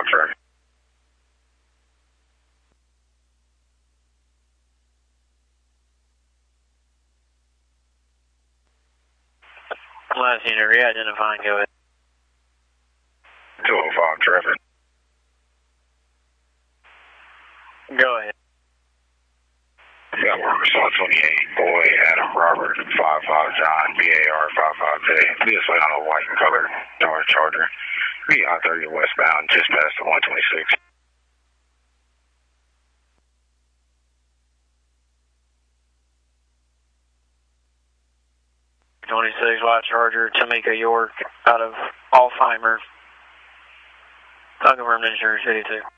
traffic. Last unit, re-identifying, go ahead. 205 traffic. Go ahead. Got workers 28, boy, Adam Robert, 55 John, BAR 55J. Be a slate on a white and color Dodge Charger. Be I-30 westbound, just past the 126. '26 white Charger, Tamika York, out of Alzheimer's. I'll confirm insurance 82.